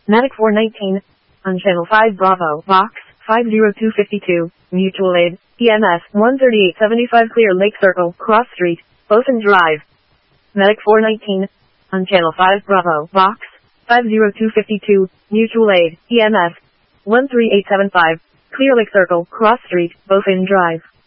Medic 419. On Channel 5 Bravo, Box 50252, Mutual Aid, EMS 13875 Clear Lake Circle, Cross Street, Bosun Drive. Medic 419. On Channel 5 Bravo, Box 50252, Mutual Aid, EMS 13875, Clear Lake Circle, Cross Street, Bosun Drive.